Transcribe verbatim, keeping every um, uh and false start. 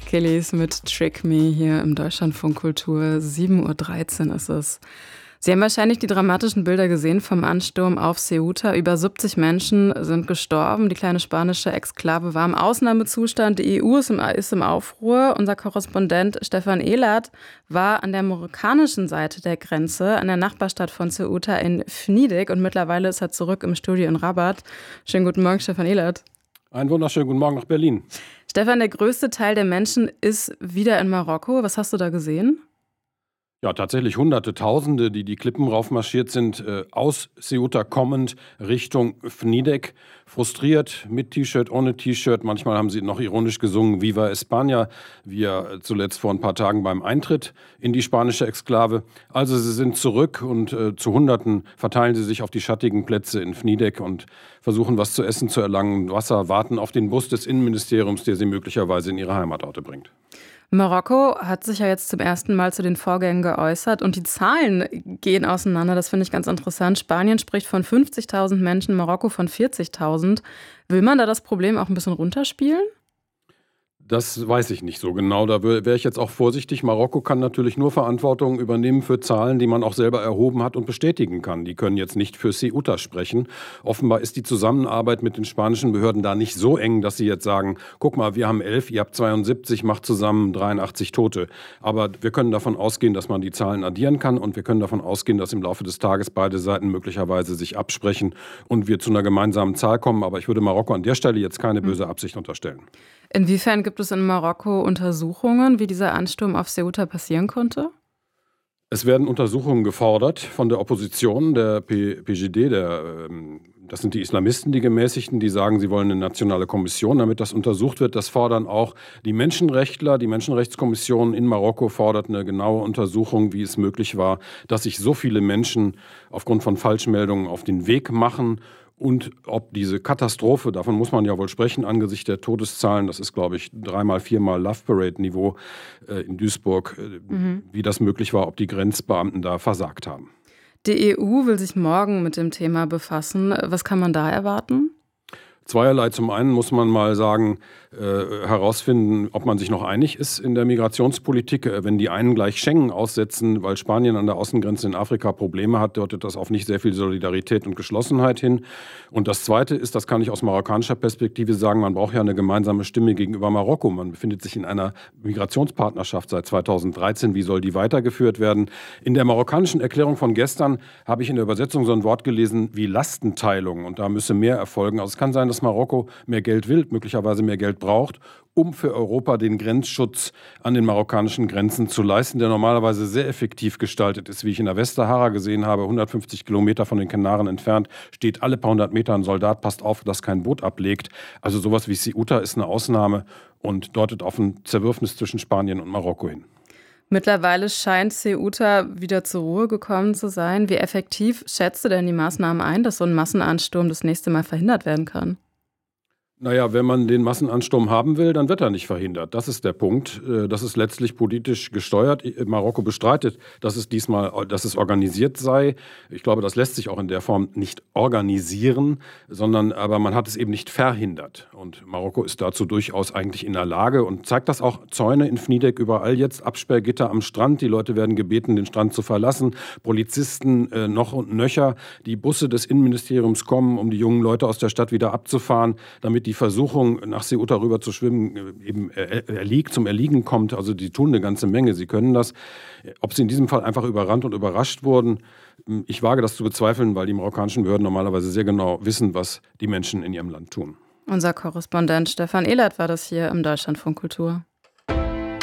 Killies mit Trick Me hier im Deutschlandfunk Kultur. sieben Uhr dreizehn ist es. Sie haben wahrscheinlich die dramatischen Bilder gesehen vom Ansturm auf Ceuta. Über siebzig Menschen sind gestorben. Die kleine spanische Exklave war im Ausnahmezustand. Die E U ist im, ist im Aufruhr. Unser Korrespondent Stefan Ehlert war an der marokkanischen Seite der Grenze, an der Nachbarstadt von Ceuta in Fnidik. Und mittlerweile ist er zurück im Studio in Rabat. Schönen guten Morgen, Stefan Ehlert. Einen wunderschönen guten Morgen nach Berlin. Stefan, der größte Teil der Menschen ist wieder in Marokko. Was hast du da gesehen? Ja, tatsächlich Hunderte, Tausende, die die Klippen raufmarschiert sind, äh, aus Ceuta kommend Richtung Fnidik. Frustriert, mit T-Shirt, ohne T-Shirt. Manchmal haben sie noch ironisch gesungen, Viva España, wie ja zuletzt vor ein paar Tagen beim Eintritt in die spanische Exklave. Also sie sind zurück und äh, zu Hunderten verteilen sie sich auf die schattigen Plätze in Fnidik und versuchen, was zu essen zu erlangen, Wasser, warten auf den Bus des Innenministeriums, der sie möglicherweise in ihre Heimatorte bringt. Marokko hat sich ja jetzt zum ersten Mal zu den Vorgängen geäußert und die Zahlen gehen auseinander. Das finde ich ganz interessant. Spanien spricht von fünfzigtausend Menschen, Marokko von vierzigtausend. Will man da das Problem auch ein bisschen runterspielen? Das weiß ich nicht so genau. Da wäre ich jetzt auch vorsichtig. Marokko kann natürlich nur Verantwortung übernehmen für Zahlen, die man auch selber erhoben hat und bestätigen kann. Die können jetzt nicht für Ceuta sprechen. Offenbar ist die Zusammenarbeit mit den spanischen Behörden da nicht so eng, dass sie jetzt sagen, guck mal, wir haben elf, ihr habt zweiundsiebzig, macht zusammen dreiundachtzig Tote. Aber wir können davon ausgehen, dass man die Zahlen addieren kann und wir können davon ausgehen, dass im Laufe des Tages beide Seiten möglicherweise sich absprechen und wir zu einer gemeinsamen Zahl kommen. Aber ich würde Marokko an der Stelle jetzt keine böse Absicht unterstellen. Inwiefern gibt es in Marokko Untersuchungen, wie dieser Ansturm auf Ceuta passieren konnte? Es werden Untersuchungen gefordert von der Opposition, der P G D, der, das sind die Islamisten, die Gemäßigten, die sagen, sie wollen eine nationale Kommission, damit das untersucht wird. Das fordern auch die Menschenrechtler. Die Menschenrechtskommission in Marokko fordert eine genaue Untersuchung, wie es möglich war, dass sich so viele Menschen aufgrund von Falschmeldungen auf den Weg machen. Und ob diese Katastrophe, davon muss man ja wohl sprechen, angesichts der Todeszahlen, das ist, glaube ich, dreimal, viermal Love Parade-Niveau äh, in Duisburg, äh, mhm. wie das möglich war, ob die Grenzbeamten da versagt haben. Die E U will sich morgen mit dem Thema befassen. Was kann man da erwarten? Zweierlei. Zum einen muss man mal sagen, äh, herausfinden, ob man sich noch einig ist in der Migrationspolitik. Äh, wenn die einen gleich Schengen aussetzen, weil Spanien an der Außengrenze in Afrika Probleme hat, deutet das auf nicht sehr viel Solidarität und Geschlossenheit hin. Und das Zweite ist, das kann ich aus marokkanischer Perspektive sagen, man braucht ja eine gemeinsame Stimme gegenüber Marokko. Man befindet sich in einer Migrationspartnerschaft seit zweitausenddreizehn. Wie soll die weitergeführt werden? In der marokkanischen Erklärung von gestern habe ich in der Übersetzung so ein Wort gelesen wie Lastenteilung. Und da müsse mehr erfolgen. Also es kann sein, dass Marokko mehr Geld will, möglicherweise mehr Geld braucht, um für Europa den Grenzschutz an den marokkanischen Grenzen zu leisten, der normalerweise sehr effektiv gestaltet ist. Wie ich in der Westsahara gesehen habe, hundertfünfzig Kilometer von den Kanaren entfernt, steht alle paar hundert Meter ein Soldat, passt auf, dass kein Boot ablegt. Also sowas wie Ceuta ist eine Ausnahme und deutet auf ein Zerwürfnis zwischen Spanien und Marokko hin. Mittlerweile scheint Ceuta wieder zur Ruhe gekommen zu sein. Wie effektiv schätzt du denn die Maßnahmen ein, dass so ein Massenansturm das nächste Mal verhindert werden kann? Naja, wenn man den Massenansturm haben will, dann wird er nicht verhindert. Das ist der Punkt. Das ist letztlich politisch gesteuert. Marokko bestreitet, dass es diesmal, dass es organisiert sei. Ich glaube, das lässt sich auch in der Form nicht organisieren, sondern aber man hat es eben nicht verhindert. Und Marokko ist dazu durchaus eigentlich in der Lage und zeigt das auch. Zäune in Fnidik, überall jetzt Absperrgitter am Strand. Die Leute werden gebeten, den Strand zu verlassen. Polizisten äh, noch und nöcher. Die Busse des Innenministeriums kommen, um die jungen Leute aus der Stadt wieder abzufahren, damit die Die Versuchung, nach Ceuta rüber zu schwimmen, eben erliegt, zum Erliegen kommt. Also die tun eine ganze Menge, sie können das. Ob sie in diesem Fall einfach überrannt und überrascht wurden, ich wage das zu bezweifeln, weil die marokkanischen Behörden normalerweise sehr genau wissen, was die Menschen in ihrem Land tun. Unser Korrespondent Stefan Ehlert war das hier im Deutschlandfunk Kultur.